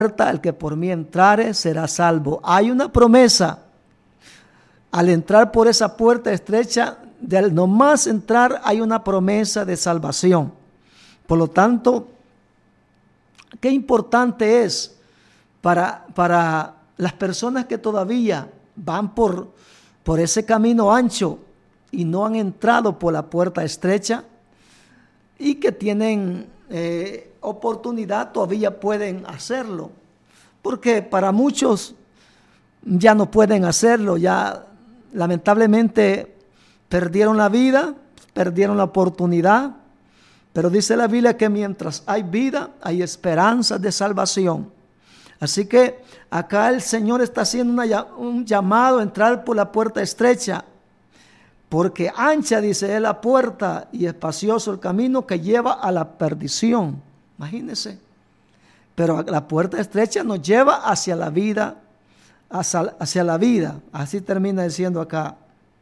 el que por mí entrare será salvo. Hay una promesa. Al entrar por esa puerta estrecha, del nomás entrar hay una promesa de salvación. Por lo tanto, qué importante es para las personas que todavía van por ese camino ancho y no han entrado por la puerta estrecha y que tienen oportunidad, todavía pueden hacerlo, porque para muchos ya no pueden hacerlo, ya lamentablemente perdieron la vida, perdieron la oportunidad, pero dice la Biblia que mientras hay vida, hay esperanza de salvación. Así que acá el Señor está haciendo un llamado a entrar por la puerta estrecha, porque ancha, dice él, la puerta y espacioso el camino que lleva a la perdición. Imagínense. Pero la puerta estrecha nos lleva hacia la vida, hacia la vida. Así termina diciendo acá.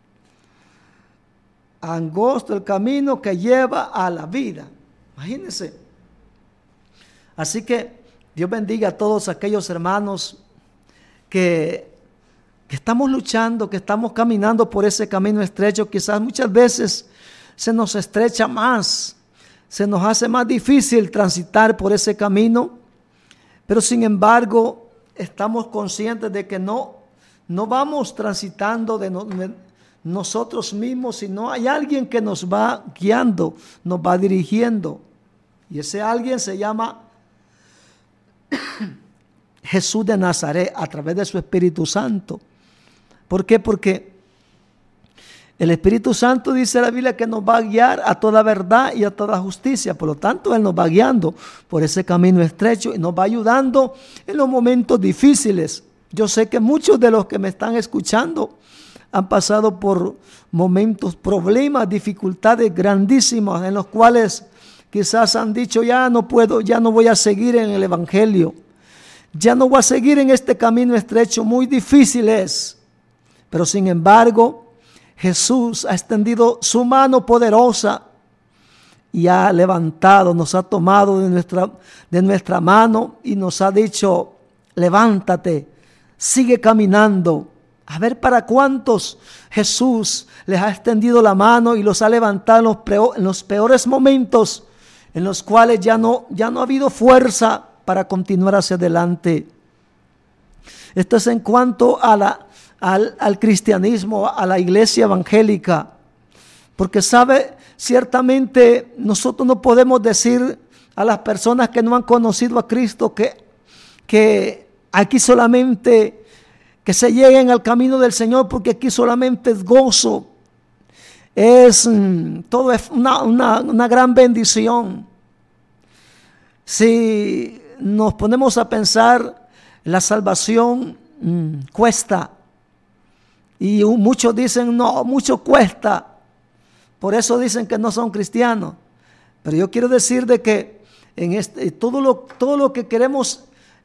Angosto el camino que lleva a la vida. Imagínense. Así que Dios bendiga a todos aquellos hermanos que estamos luchando, que estamos caminando por ese camino estrecho. Quizás muchas veces se nos estrecha más, se nos hace más difícil transitar por ese camino, pero sin embargo estamos conscientes de que no vamos transitando de nosotros mismos, sino hay alguien que nos va guiando, nos va dirigiendo, y ese alguien se llama Jesús de Nazaret a través de su Espíritu Santo. ¿Por qué? Porque el Espíritu Santo, dice la Biblia, que nos va a guiar a toda verdad y a toda justicia. Por lo tanto, Él nos va guiando por ese camino estrecho y nos va ayudando en los momentos difíciles. Yo sé que muchos de los que me están escuchando han pasado por momentos, problemas, dificultades grandísimas en los cuales quizás han dicho, ya no puedo, ya no voy a seguir en el Evangelio. Ya no voy a seguir en este camino estrecho, muy difícil es. Pero sin embargo, Jesús ha extendido su mano poderosa y ha levantado, nos ha tomado de nuestra mano y nos ha dicho, levántate, sigue caminando. A ver para cuántos Jesús les ha extendido la mano y los ha levantado en los peores momentos en los cuales ya no ha habido fuerza para continuar hacia adelante. Esto es en cuanto a al cristianismo, a la iglesia evangélica. Porque ciertamente nosotros no podemos decir a las personas que no han conocido a Cristo que aquí solamente, que se lleguen al camino del Señor, porque aquí solamente es gozo. Todo es una gran bendición. Si nos ponemos a pensar, la salvación cuesta. Y muchos dicen, no, mucho cuesta. Por eso dicen que no son cristianos. Pero yo quiero decir de que en todo lo que queremos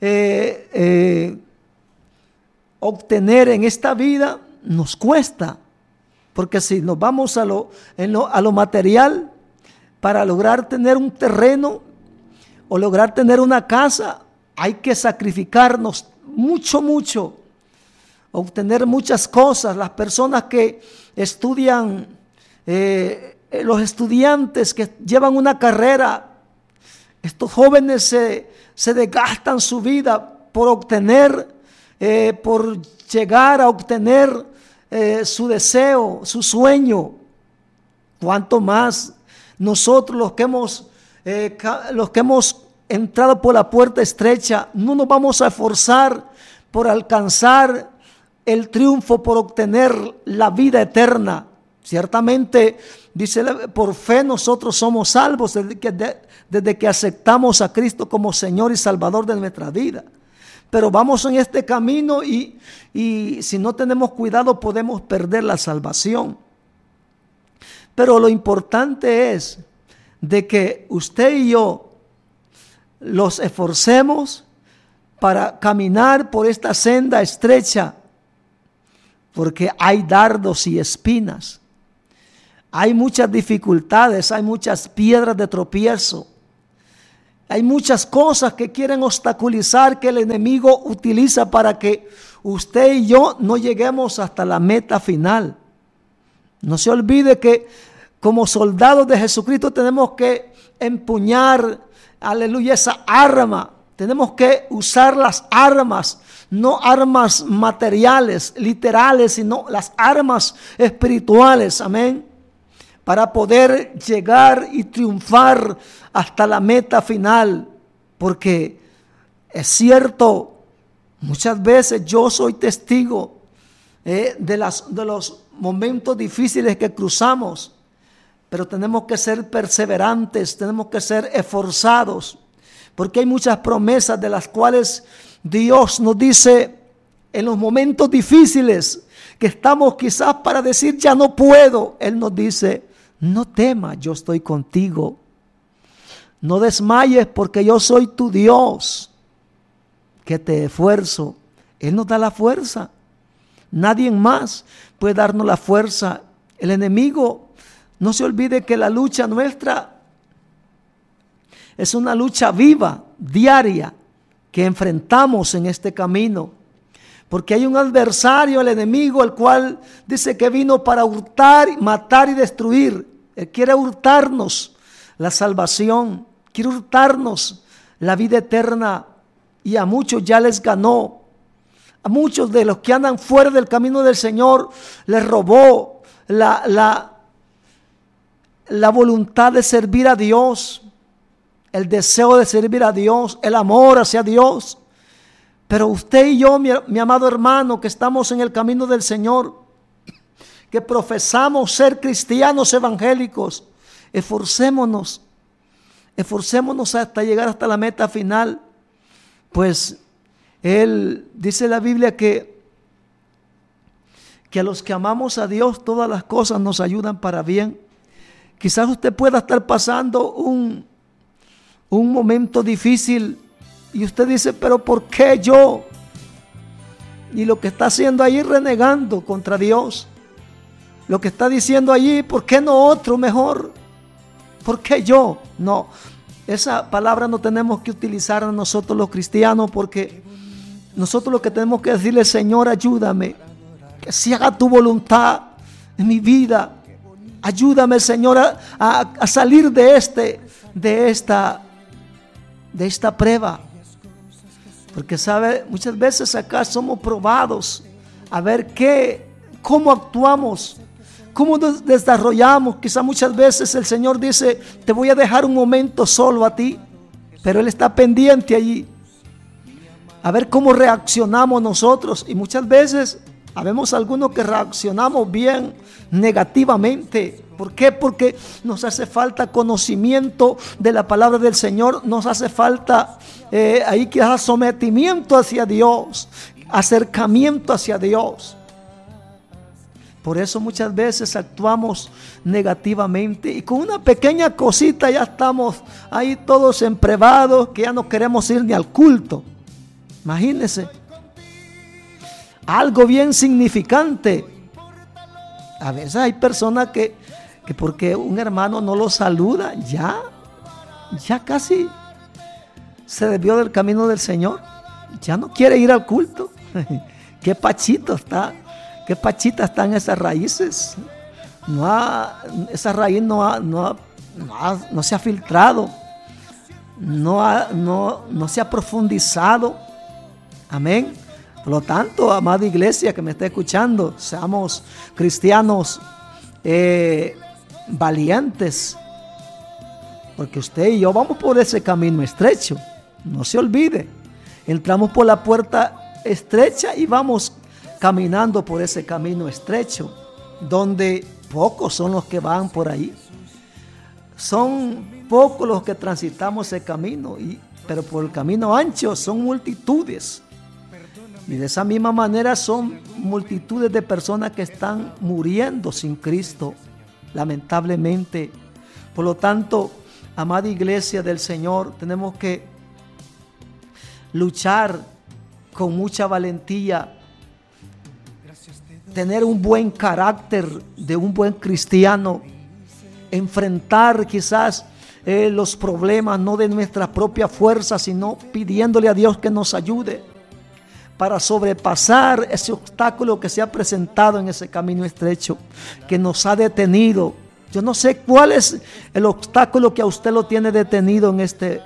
obtener en esta vida nos cuesta. Porque si nos vamos a lo material, para lograr tener un terreno o lograr tener una casa, hay que sacrificarnos mucho. Obtener muchas cosas. Las personas que estudian, los estudiantes que llevan una carrera, estos jóvenes se desgastan su vida por obtener, por llegar a obtener su deseo, su sueño. Cuanto más nosotros los que hemos entrado por la puerta estrecha, no nos vamos a esforzar por alcanzar el triunfo, por obtener la vida eterna. Ciertamente, dice, por fe nosotros somos salvos desde que aceptamos a Cristo como Señor y Salvador de nuestra vida. Pero vamos en este camino y si no tenemos cuidado podemos perder la salvación. Pero lo importante es de que usted y yo los esforcemos para caminar por esta senda estrecha, porque hay dardos y espinas, hay muchas dificultades, hay muchas piedras de tropiezo, Hay muchas cosas que quieren obstaculizar, que el enemigo utiliza para que usted y yo no lleguemos hasta la meta final. No se olvide que como soldados de Jesucristo tenemos que empuñar, aleluya, esa arma. Tenemos que usar las armas, no armas materiales, literales, sino las armas espirituales, amén, para poder llegar y triunfar hasta la meta final. Porque es cierto, muchas veces yo soy testigo de los momentos difíciles que cruzamos, pero tenemos que ser perseverantes, tenemos que ser esforzados, porque hay muchas promesas de las cuales Dios nos dice en los momentos difíciles que estamos quizás para decir ya no puedo. Él nos dice: no temas, yo estoy contigo. No desmayes, porque yo soy tu Dios, que te esfuerzo. Él nos da la fuerza. Nadie más puede darnos la fuerza. El enemigo, no se olvide que la lucha nuestra es una lucha viva, diaria, que enfrentamos en este camino. Porque hay un adversario, el enemigo, el cual dice que vino para hurtar, matar y destruir. Él quiere hurtarnos la salvación, quiere hurtarnos la vida eterna, y a muchos ya les ganó. A muchos de los que andan fuera del camino del Señor les robó la voluntad de servir a Dios, el deseo de servir a Dios, el amor hacia Dios. Pero usted y yo, mi amado hermano, que estamos en el camino del Señor, que profesamos ser cristianos evangélicos, esforcémonos hasta llegar hasta la meta final. Pues Él dice la Biblia que a los que amamos a Dios todas las cosas nos ayudan para bien. Quizás usted pueda estar pasando un momento difícil y usted dice: pero ¿por qué yo? Y lo que está haciendo allí, renegando contra Dios. Lo que está diciendo allí: ¿por qué no otro mejor? ¿Por qué yo? No, esa palabra no tenemos que utilizar a nosotros los cristianos, porque nosotros lo que tenemos que decirle: Señor, ayúdame, que se haga tu voluntad en mi vida. Ayúdame, Señor, a salir de esta prueba. Porque sabe, muchas veces acá somos probados a ver cómo actuamos, cómo nos desarrollamos. Quizá muchas veces el Señor dice: te voy a dejar un momento solo a ti, pero Él está pendiente allí a ver cómo reaccionamos nosotros. Y muchas veces habemos algunos que reaccionamos bien negativamente. ¿Por qué? Porque nos hace falta conocimiento de la palabra del Señor, nos hace falta ahí quizás sometimiento hacia Dios, acercamiento hacia Dios. Por eso muchas veces actuamos negativamente, y con una pequeña cosita ya estamos ahí todos emprevados, que ya no queremos ir ni al culto. Imagínense, algo bien significante. A veces hay personas que porque un hermano no lo saluda, ya casi se desvió del camino del Señor, ya no quiere ir al culto. Qué pachito está, qué pachita están esas raíces. Esa raíz no se ha filtrado, no se ha profundizado. Amén. Por lo tanto, amada iglesia que me está escuchando, seamos cristianos valientes, porque usted y yo vamos por ese camino estrecho. No se olvide, entramos por la puerta estrecha y vamos caminando por ese camino estrecho, donde pocos son los que van por ahí. Son pocos los que transitamos ese camino, pero por el camino ancho son multitudes. Y de esa misma manera son multitudes de personas que están muriendo sin Cristo, lamentablemente. Por lo tanto, amada iglesia del Señor, tenemos que luchar con mucha valentía, tener un buen carácter de un buen cristiano, enfrentar quizás los problemas, no de nuestra propia fuerza, sino pidiéndole a Dios que nos ayude para sobrepasar ese obstáculo que se ha presentado en ese camino estrecho, que nos ha detenido. Yo no sé cuál es el obstáculo que a usted lo tiene detenido en este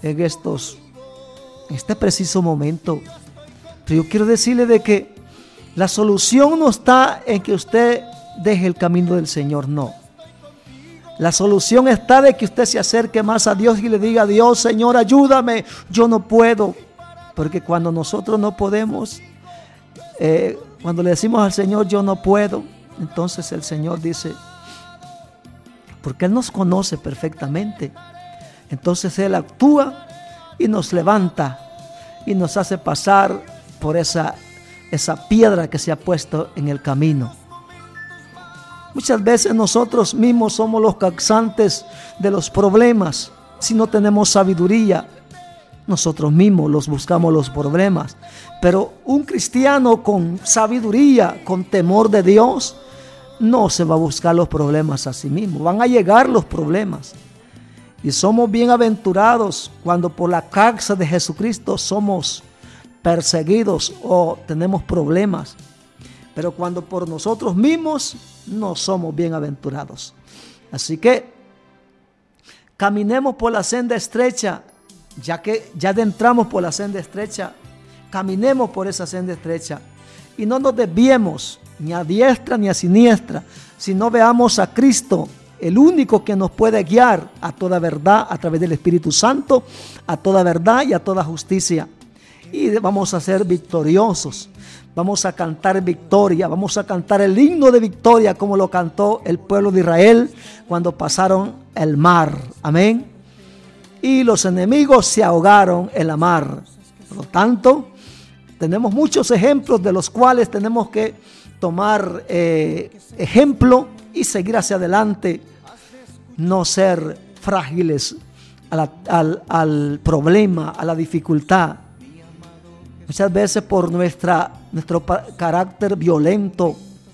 preciso momento. Pero yo quiero decirle de que la solución no está en que usted deje el camino del Señor, no. La solución está de que usted se acerque más a Dios y le diga: Dios, Señor, ayúdame, yo no puedo. Porque cuando nosotros no podemos, cuando le decimos al Señor yo no puedo, entonces el Señor dice, porque Él nos conoce perfectamente, entonces Él actúa y nos levanta y nos hace pasar por esa piedra que se ha puesto en el camino. Muchas veces nosotros mismos somos los causantes de los problemas. Si no tenemos sabiduría, nosotros mismos los buscamos los problemas. Pero un cristiano con sabiduría, con temor de Dios, no se va a buscar los problemas a sí mismo. Van a llegar los problemas. Y somos bienaventurados cuando por la causa de Jesucristo somos perseguidos o tenemos problemas. Pero cuando por nosotros mismos no somos bienaventurados. Así que caminemos por la senda estrecha. Ya que ya adentramos por la senda estrecha, caminemos por esa senda estrecha y no nos desviemos ni a diestra ni a siniestra, sino veamos a Cristo, el único que nos puede guiar a toda verdad a través del Espíritu Santo, a toda verdad y a toda justicia. Y vamos a ser victoriosos, vamos a cantar victoria, vamos a cantar el himno de victoria como lo cantó el pueblo de Israel cuando pasaron el mar. Amén. Y los enemigos se ahogaron en la mar. Por lo tanto, tenemos muchos ejemplos de los cuales tenemos que tomar ejemplo y seguir hacia adelante, no ser frágiles al problema, a la dificultad. Muchas veces por nuestro carácter violento,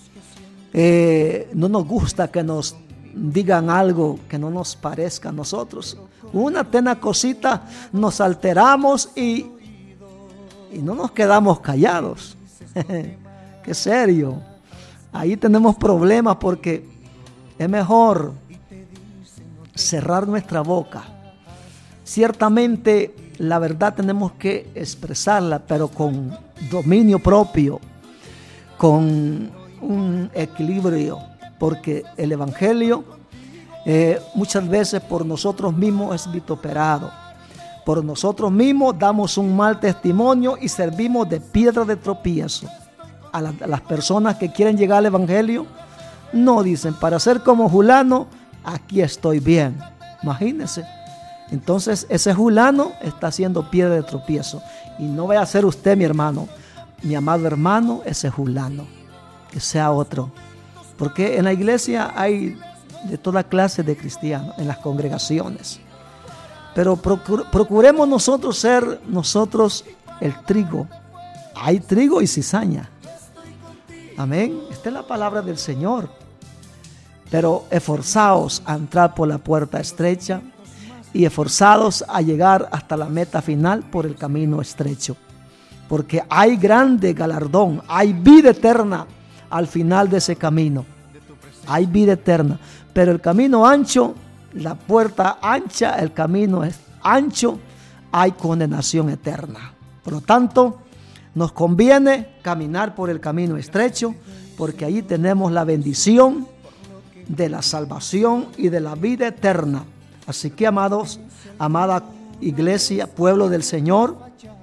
no nos gusta que nos digan algo que no nos parezca a nosotros. Una tena cosita nos alteramos y no nos quedamos callados. Qué serio. Ahí tenemos problemas porque es mejor cerrar nuestra boca. Ciertamente la verdad tenemos que expresarla, pero con dominio propio, con un equilibrio, porque el evangelio muchas veces por nosotros mismos es vituperado. Por nosotros mismos damos un mal testimonio y servimos de piedra de tropiezo. A las personas que quieren llegar al evangelio, no dicen, para ser como fulano, aquí estoy bien. Imagínense. Entonces ese fulano está haciendo piedra de tropiezo. Y no vaya a ser usted, mi hermano, mi amado hermano, ese fulano. Que sea otro. Porque en la iglesia hay de toda clase de cristianos, en las congregaciones. Pero procuremos nosotros ser el trigo. Hay trigo y cizaña. Amén. Esta es la palabra del Señor. Pero esforzaos a entrar por la puerta estrecha y esforzados a llegar hasta la meta final por el camino estrecho. Porque hay grande galardón, hay vida eterna al final de ese camino. Hay vida eterna. Pero el camino ancho, la puerta ancha, el camino es ancho, hay condenación eterna. Por lo tanto, nos conviene caminar por el camino estrecho, porque allí tenemos la bendición de la salvación y de la vida eterna. Así que, amados, amada iglesia, pueblo del Señor,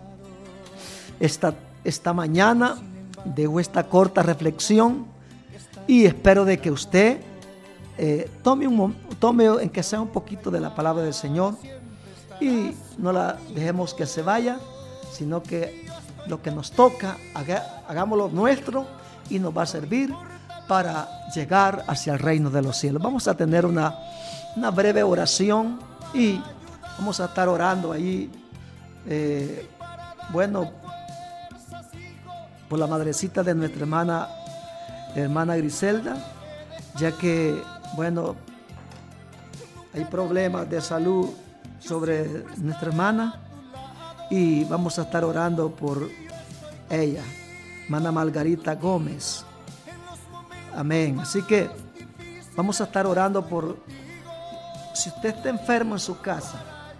esta mañana dejo esta corta reflexión y espero de que usted tome en que sea un poquito de la palabra del Señor y no la dejemos que se vaya, sino que lo que nos toca, hagámoslo nuestro y nos va a servir para llegar hacia el reino de los cielos. Vamos a tener una breve oración y vamos a estar orando ahí, por la madrecita de nuestra hermana Griselda, ya que, Hay problemas de salud sobre nuestra hermana y vamos a estar orando por ella, hermana Margarita Gómez. Amén. Así que vamos a estar orando por, si usted está enfermo en su casa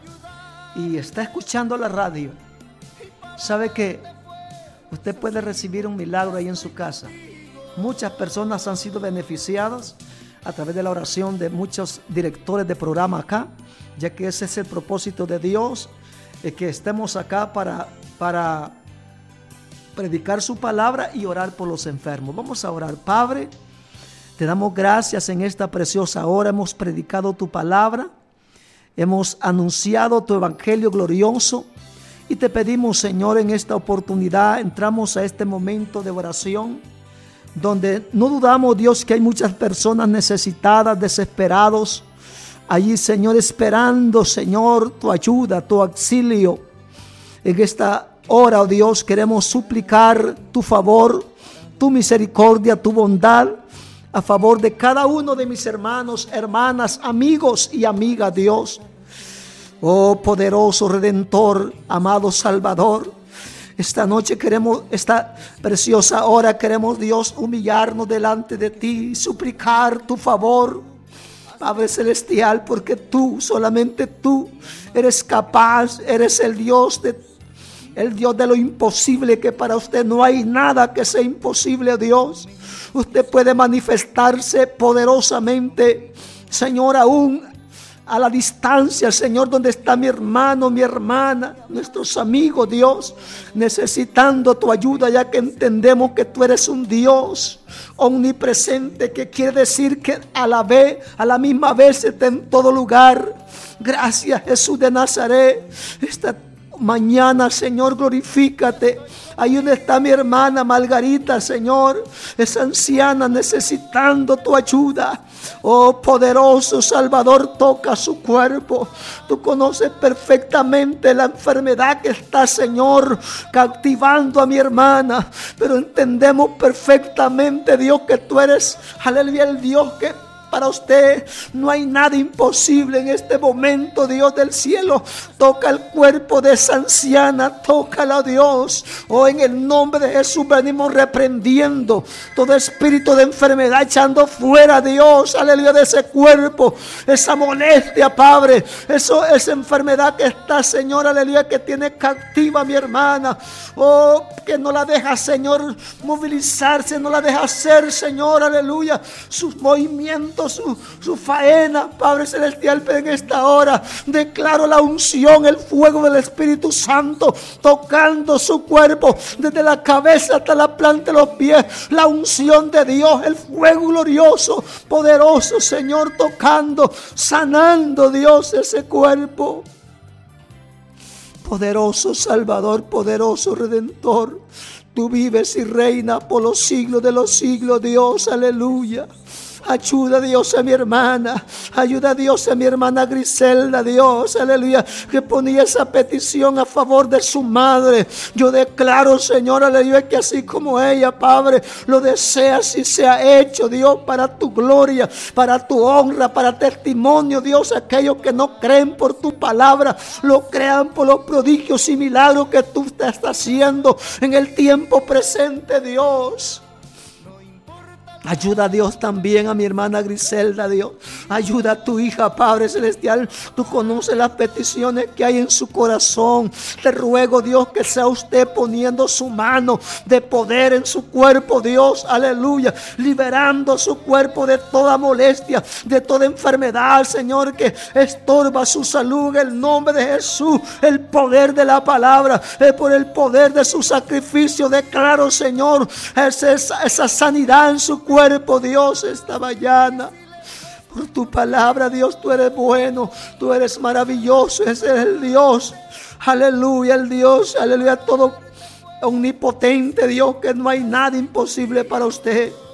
y está escuchando la radio, sabe que usted puede recibir un milagro ahí en su casa. Muchas personas han sido beneficiadas a través de la oración de muchos directores de programa acá, ya que ese es el propósito de Dios, que estemos acá para predicar su palabra y orar por los enfermos. Vamos a orar. Padre, te damos gracias en esta preciosa hora. Hemos predicado tu palabra, hemos anunciado tu evangelio glorioso y te pedimos, Señor, en esta oportunidad entramos a este momento de oración donde no dudamos, Dios, que hay muchas personas necesitadas, desesperados allí, Señor, esperando, Señor, tu ayuda, tu auxilio. En esta hora, oh Dios, queremos suplicar tu favor, tu misericordia, tu bondad a favor de cada uno de mis hermanos, hermanas, amigos y amigas, Dios. Oh poderoso Redentor, amado Salvador, esta noche queremos, esta preciosa hora queremos, Dios, humillarnos delante de ti, suplicar tu favor, Padre Celestial, porque tú, solamente tú, eres capaz, eres el Dios de lo imposible, que para usted no hay nada que sea imposible, Dios. Usted puede manifestarse poderosamente, Señor, aún a la distancia, Señor, donde está mi hermano, mi hermana, nuestros amigos, Dios, necesitando tu ayuda, ya que entendemos que tú eres un Dios omnipresente, que quiere decir que a la misma vez está en todo lugar. Gracias, Jesús de Nazaret. Esta mañana, Señor, glorifícate. Ahí donde está mi hermana Margarita, Señor, esa anciana necesitando tu ayuda. Oh poderoso Salvador, toca su cuerpo. Tú conoces perfectamente la enfermedad que está, Señor, cautivando a mi hermana. Pero entendemos perfectamente, Dios, que tú eres, aleluya, el Dios que para usted no hay nada imposible en este momento, Dios del cielo. Toca el cuerpo de esa anciana, tócala, Dios. Oh, en el nombre de Jesús venimos reprendiendo todo espíritu de enfermedad, echando fuera, Dios, aleluya, de ese cuerpo, esa molestia, Padre, esa enfermedad que está, Señor, aleluya, que tiene cautiva a mi hermana. Oh, que no la deja, Señor, movilizarse, no la deja hacer, Señor, aleluya, sus movimientos, su faena, Padre Celestial. Pero en esta hora declaro la unción, el fuego del Espíritu Santo tocando su cuerpo desde la cabeza hasta la planta de los pies. La unción de Dios, el fuego glorioso, poderoso, Señor, tocando, sanando, Dios, ese cuerpo. Poderoso Salvador, poderoso Redentor, tú vives y reinas por los siglos de los siglos, Dios, aleluya. Ayuda, Dios, a mi hermana. Ayuda, Dios, a mi hermana Griselda, Dios, aleluya, que ponía esa petición a favor de su madre. Yo declaro, Señor, aleluya, que así como ella, Padre, lo desea, así sea hecho, Dios, para tu gloria, para tu honra, para testimonio, Dios. Aquellos que no creen por tu palabra, lo crean por los prodigios y milagros que tú te estás haciendo en el tiempo presente, Dios. Ayuda, Dios, también a mi hermana Griselda, Dios. Ayuda a tu hija, Padre Celestial. Tú conoces las peticiones que hay en su corazón. Te ruego, Dios, que sea usted poniendo su mano de poder en su cuerpo, Dios, aleluya. Liberando su cuerpo de toda molestia, de toda enfermedad, Señor, que estorba su salud. En el nombre de Jesús, el poder de la palabra, por el poder de su sacrificio, declaro, Señor, esa sanidad en su cuerpo, Dios, esta mañana. Por tu palabra, Dios, tú eres bueno, tú eres maravilloso, ese es el Dios, aleluya, el Dios, aleluya, todo omnipotente, Dios, que no hay nada imposible para usted.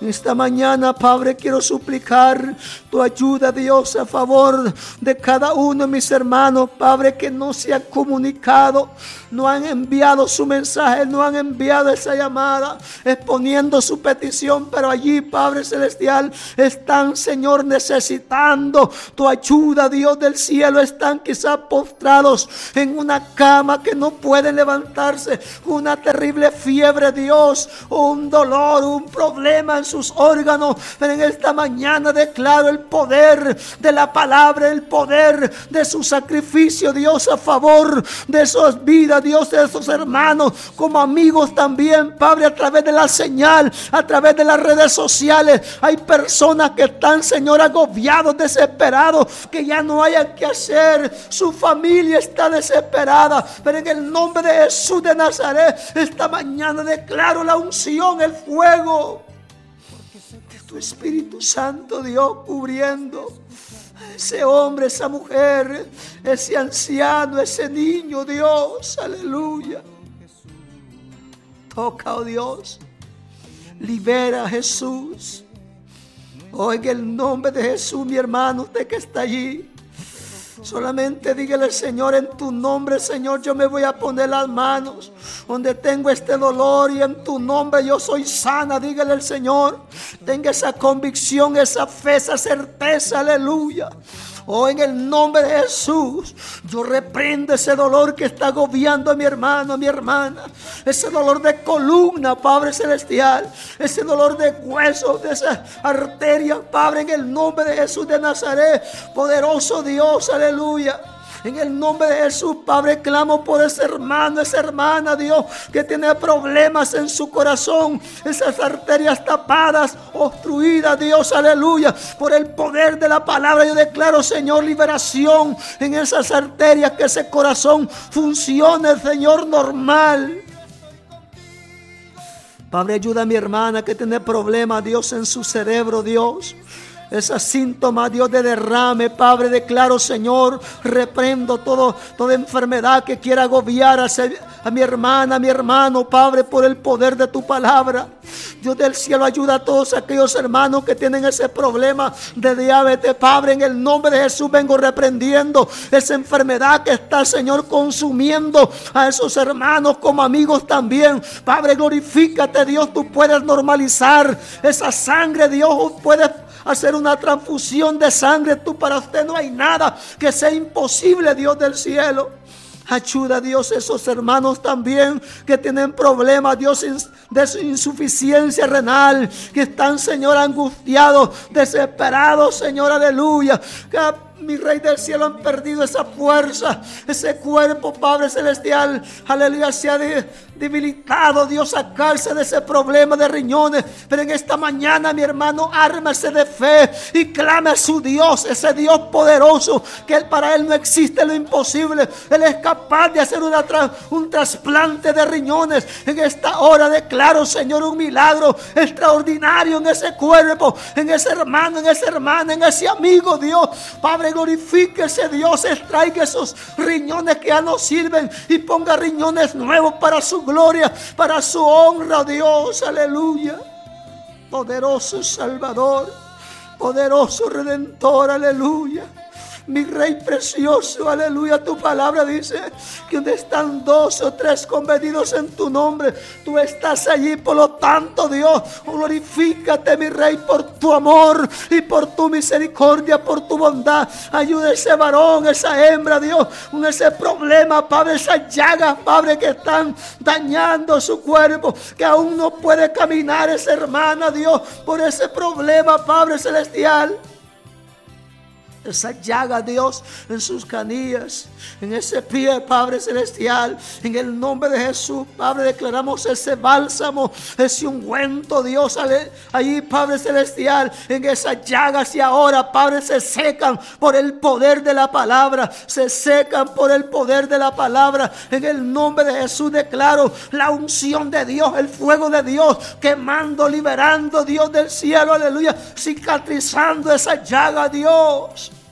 Esta mañana, Padre, quiero suplicar tu ayuda, Dios, a favor de cada uno de mis hermanos, Padre, que no se han comunicado, no han enviado su mensaje, no han enviado esa llamada, exponiendo su petición, pero allí, Padre Celestial, están, Señor, necesitando tu ayuda, Dios del cielo. Están quizás postrados en una cama que no pueden levantarse, una terrible fiebre, Dios, o un dolor, un problema en sus órganos, pero en esta mañana declaro el poder de la palabra, el poder de su sacrificio, Dios, a favor de sus vidas, Dios, de sus hermanos, como amigos también, Padre, a través de la señal, a través de las redes sociales. Hay personas que están, Señor, agobiados, desesperados, que ya no hayan que hacer. Su familia está desesperada, pero en el nombre de Jesús de Nazaret, esta mañana declaro la unción, el fuego de tu Espíritu Santo, Dios, cubriendo a ese hombre, esa mujer, ese anciano, ese niño, Dios, aleluya. Toca, oh Dios, libera a Jesús. Oh, en el nombre de Jesús, mi hermano, usted que está allí, solamente dígale al Señor: en tu nombre, Señor, yo me voy a poner las manos donde tengo este dolor, y en tu nombre yo soy sana. Dígale al Señor, tenga esa convicción, esa fe, esa certeza, aleluya. Oh, en el nombre de Jesús, yo reprendo ese dolor que está agobiando a mi hermano, a mi hermana. Ese dolor de columna, Padre Celestial. Ese dolor de huesos, de esas arterias, Padre, en el nombre de Jesús de Nazaret. Poderoso Dios, aleluya. En el nombre de Jesús, Padre, clamo por ese hermano, esa hermana, Dios, que tiene problemas en su corazón. Esas arterias tapadas, obstruidas, Dios, aleluya. Por el poder de la palabra, yo declaro, Señor, liberación en esas arterias. Que ese corazón funcione, Señor, normal. Padre, ayuda a mi hermana que tiene problemas, Dios, en su cerebro, Dios. Esos síntomas, Dios, de derrame, Padre, declaro, Señor, reprendo toda enfermedad que quiera agobiar a mi hermana, a mi hermano, Padre, por el poder de tu palabra. Dios del cielo, ayuda a todos aquellos hermanos que tienen ese problema de diabetes, Padre, en el nombre de Jesús vengo reprendiendo esa enfermedad que está, Señor, consumiendo a esos hermanos como amigos también. Padre, glorifícate, Dios, tú puedes normalizar esa sangre, Dios, puedes hacer una transfusión de sangre. Tú, para usted no hay nada que sea imposible, Dios del cielo. Ayuda, Dios, a esos hermanos también que tienen problemas, Dios, de su insuficiencia renal, que están, Señor, angustiados, desesperados, Señor, aleluya. Que mi Rey del cielo han perdido esa fuerza, ese cuerpo, Padre Celestial, aleluya, se ha debilitado, Dios, sacarse de ese problema de riñones. Pero en esta mañana, mi hermano, ármese de fe y clame a su Dios, ese Dios poderoso, que para Él no existe lo imposible. Él es capaz de hacer un trasplante de riñones. En esta hora declaro, Señor, un milagro extraordinario en ese cuerpo, en ese hermano, en esa hermana, en ese amigo, Dios. Padre, glorifíquese, Dios, extraiga esos riñones que ya no sirven y ponga riñones nuevos para su gloria, para su honra, Dios, aleluya. Poderoso Salvador, poderoso Redentor, aleluya. Mi Rey precioso, aleluya. Tu palabra dice que donde están 2 o 3 convenidos en tu nombre, tú estás allí. Por lo tanto, Dios, glorifícate, mi Rey, por tu amor y por tu misericordia, por tu bondad. Ayuda a ese varón, esa hembra, Dios, con ese problema, Padre, esas llagas, Padre, que están dañando su cuerpo, que aún no puede caminar esa hermana, Dios, por ese problema, Padre Celestial. Esa llaga, Dios, en sus canillas, en ese pie, Padre Celestial, en el nombre de Jesús, Padre, declaramos ese bálsamo, ese ungüento, Dios, allí, Padre Celestial, en esas llagas, y ahora, Padre, se secan por el poder de la palabra, se secan por el poder de la palabra. En el nombre de Jesús declaro la unción de Dios, el fuego de Dios, quemando, liberando, Dios del cielo, aleluya, cicatrizando esa llaga, Dios.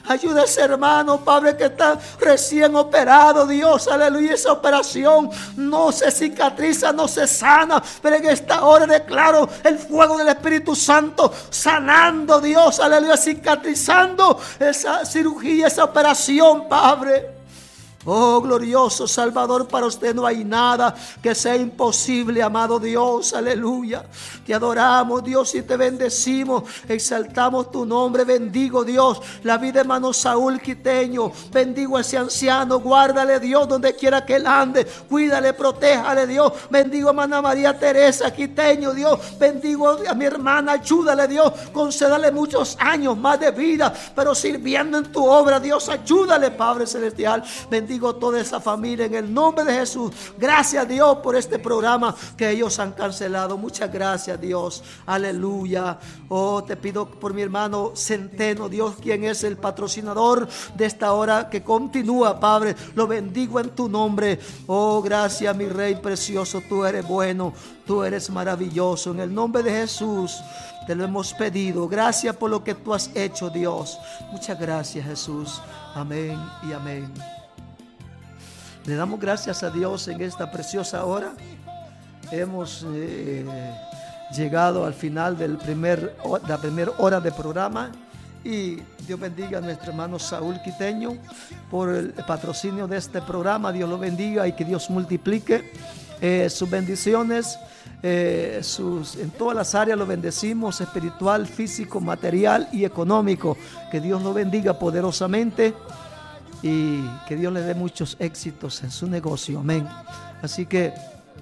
Ayuda a ese hermano, Padre, que está recién operado, Dios, aleluya. Esa operación no se cicatriza, no se sana, pero en esta hora declaro el fuego del Espíritu Santo sanando, Dios, aleluya, cicatrizando esa cirugía, esa operación, Padre. Oh, glorioso Salvador, para usted no hay nada que sea imposible, amado Dios, aleluya. Te adoramos, Dios, y te bendecimos, exaltamos tu nombre. Bendigo, Dios, la vida de hermano Saúl Quiteño. Bendigo a ese anciano, guárdale, Dios, donde quiera que él ande. Cuídale, protéjale, Dios. Bendigo a hermana María Teresa Quiteño, Dios. Bendigo a mi hermana, ayúdale, Dios. Concédale muchos años más de vida, pero sirviendo en tu obra, Dios, ayúdale, Padre Celestial. Bendigo toda esa familia en el nombre de Jesús. Gracias, Dios, por este programa que ellos han cancelado. Muchas gracias, Dios, aleluya. Oh, te pido por mi hermano Centeno, Dios, quien es el patrocinador de esta hora que continúa, Padre. Lo bendigo en tu nombre. Oh, gracias, mi Rey precioso. Tú eres bueno, tú eres maravilloso. En el nombre de Jesús te lo hemos pedido. Gracias por lo que tú has hecho, Dios. Muchas gracias, Jesús. Amén y amén. Le damos gracias a Dios en esta preciosa hora. Hemos llegado al final de la primera hora de programa. Y Dios bendiga a nuestro hermano Saúl Quiteño por el patrocinio de este programa. Dios lo bendiga y que Dios multiplique sus bendiciones. En todas las áreas lo bendecimos: espiritual, físico, material y económico. Que Dios lo bendiga poderosamente. Y que Dios le dé muchos éxitos en su negocio. Amén. Así que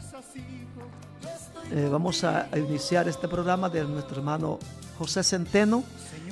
vamos a iniciar este programa de nuestro hermano José Centeno.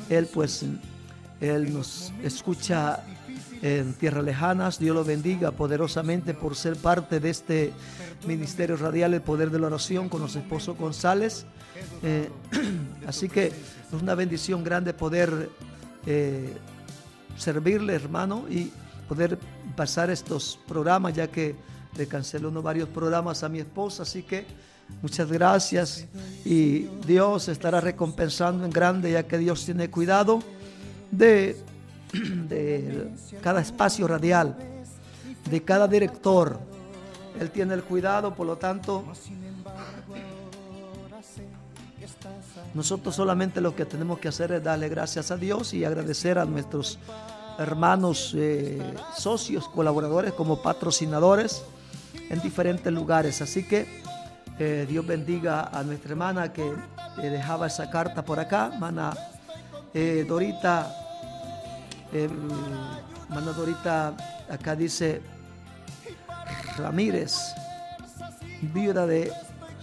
Él nos escucha en tierras lejanas. Dios lo bendiga poderosamente por ser parte de este ministerio radial, el poder de la oración, con los esposos González. Así que es una bendición grande poder servirle, hermano, y poder pasar estos programas, ya que le canceló varios programas a mi esposa. Así que muchas gracias, y Dios estará recompensando en grande, ya que Dios tiene cuidado de cada espacio radial, de cada director. Él tiene el cuidado, por lo tanto nosotros solamente lo que tenemos que hacer es darle gracias a Dios y agradecer a nuestros hermanos socios, colaboradores, como patrocinadores en diferentes lugares. Así que Dios bendiga a nuestra hermana que dejaba esa carta por acá, hermana Dorita. Hermana Dorita, acá dice Ramírez, viuda de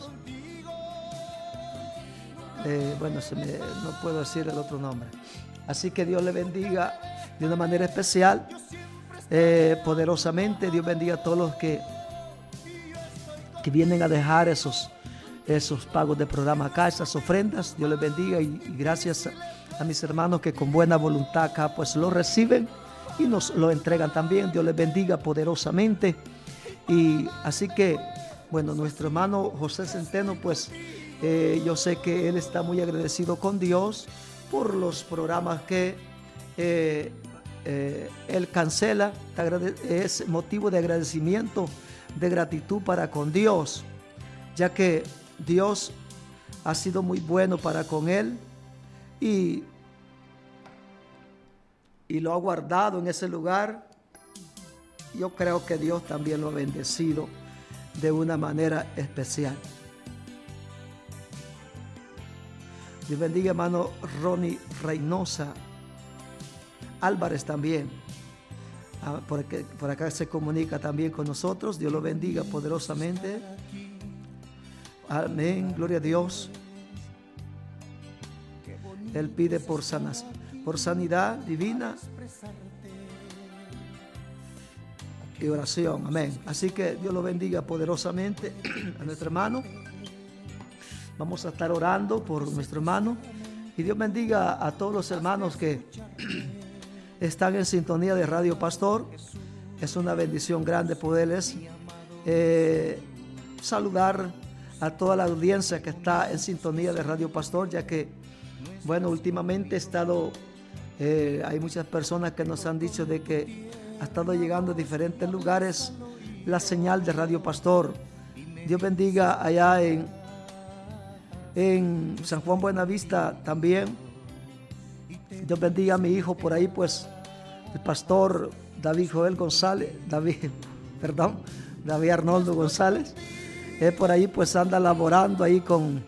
no puedo decir el otro nombre. Así que Dios le bendiga de una manera especial, poderosamente. Dios bendiga a todos los que vienen a dejar esos pagos de programa acá, esas ofrendas. Dios les bendiga, y gracias a mis hermanos que con buena voluntad acá pues lo reciben y nos lo entregan también. Dios les bendiga poderosamente. Y así que, bueno, nuestro hermano José Centeno, pues yo sé que él está muy agradecido con Dios por los programas que él cancela. Es motivo de agradecimiento, de gratitud para con Dios, ya que Dios ha sido muy bueno para con él y lo ha guardado en ese lugar. Yo creo que Dios también lo ha bendecido de una manera especial. Dios bendiga, hermano Ronnie Reynosa Álvarez también. Por acá se comunica también con nosotros. Dios lo bendiga poderosamente. Amén, gloria a Dios. Él pide por sanidad divina y oración. Amén. Así que Dios lo bendiga poderosamente a nuestro hermano. Vamos a estar orando por nuestro hermano. Y Dios bendiga a todos los hermanos que están en sintonía de Radio Pastor. Es una bendición grande poderles saludar a toda la audiencia que está en sintonía de Radio Pastor, ya que, bueno, últimamente he estado Hay muchas personas que nos han dicho de que ha estado llegando a diferentes lugares la señal de Radio Pastor. Dios bendiga allá en San Juan Buenavista también. Dios bendiga a mi hijo por ahí, pues, el pastor David Arnoldo González. Por ahí pues anda laborando ahí con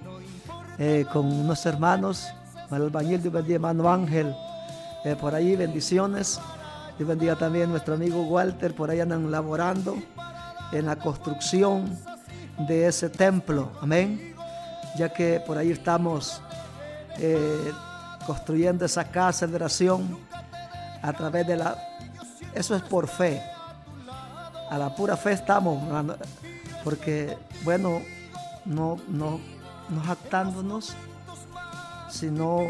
unos hermanos, el albañil. Dios bendiga hermano Ángel, por ahí bendiciones. Dios bendiga también a nuestro amigo Walter, por ahí andan laborando en la construcción de ese templo, amén, ya que por ahí estamos construyendo esa casa de oración a través de eso es por fe, a la pura fe estamos, porque bueno, no jactándonos, sino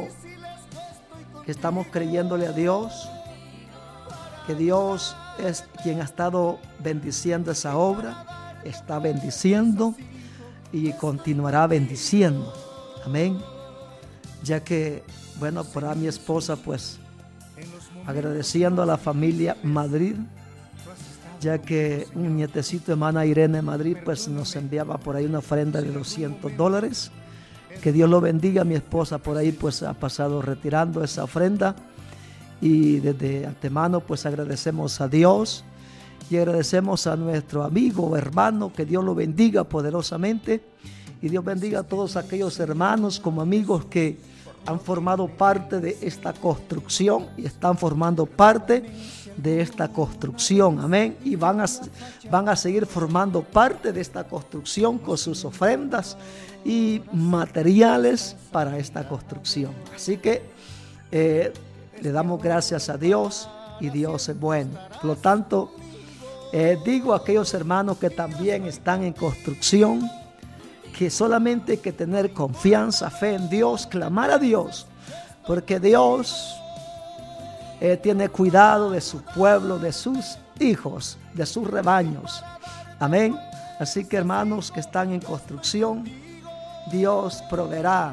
que estamos creyéndole a Dios, que Dios es quien ha estado bendiciendo esa obra, está bendiciendo y continuará bendiciendo, amén, ya que bueno, para mi esposa pues agradeciendo a la familia Madrid, ya que un nietecito de hermana Irene Madrid pues nos enviaba por ahí una ofrenda de $200. Que Dios lo bendiga. Mi esposa por ahí pues ha pasado retirando esa ofrenda, y desde antemano pues agradecemos a Dios y agradecemos a nuestro amigo, hermano, que Dios lo bendiga poderosamente, y Dios bendiga a todos aquellos hermanos como amigos que han formado parte de esta construcción y están formando parte de esta construcción, amén, y van a seguir formando parte de esta construcción con sus ofrendas y materiales para esta construcción. Así que le damos gracias a Dios, y Dios es bueno. Por lo tanto, digo a aquellos hermanos que también están en construcción, que solamente hay que tener confianza, fe en Dios, clamar a Dios, porque Dios tiene cuidado de su pueblo, de sus hijos, de sus rebaños. Amén. Así que hermanos que están en construcción, Dios proveerá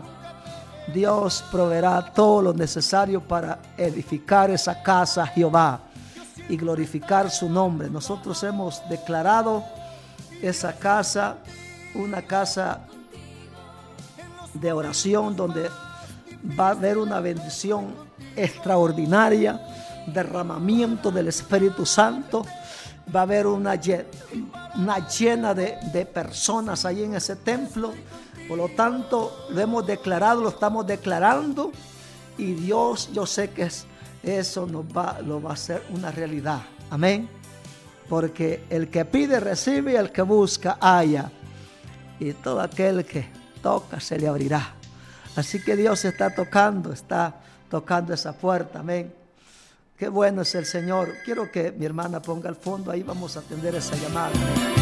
todo lo necesario para edificar esa casa a Jehová y glorificar su nombre. Nosotros hemos declarado esa casa una casa de oración donde va a haber una bendición extraordinaria, derramamiento del Espíritu Santo. Va a haber una llena de personas ahí en ese templo. Por lo tanto, lo hemos declarado, lo estamos declarando, y Dios, yo sé que eso lo va a hacer una realidad. Amén. Porque el que pide recibe, y el que busca halla, y todo aquel que toca se le abrirá. Así que Dios está tocando esa puerta. Amén. Qué bueno es el Señor. Quiero que mi hermana ponga el fondo, ahí vamos a atender esa llamada.